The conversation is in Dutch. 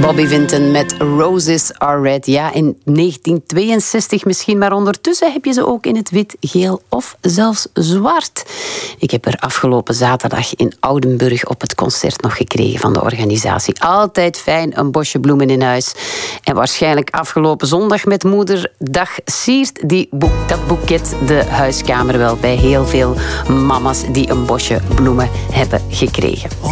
Bobby Vinton met Roses Are Red. Ja, in 1962 misschien, maar ondertussen heb je ze ook in het wit, geel of zelfs zwart. Ik heb er afgelopen zaterdag in Oudenburg op het concert nog gekregen van de organisatie. Altijd fijn, een bosje bloemen in huis. En waarschijnlijk afgelopen zondag met Moederdag siert dat boeket de huiskamer wel bij heel veel mama's die een bosje bloemen hebben gekregen.